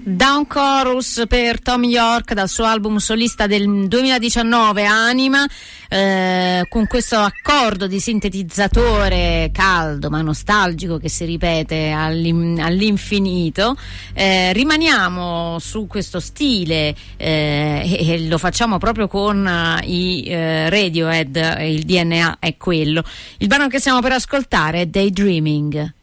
Down Chorus per Thom Yorke dal suo album solista del 2019 Anima, con questo accordo di sintetizzatore caldo ma nostalgico che si ripete all'infinito. Rimaniamo su questo stile e lo facciamo proprio con i Radiohead, il DNA è quello. Il brano che stiamo per ascoltare è Daydreaming.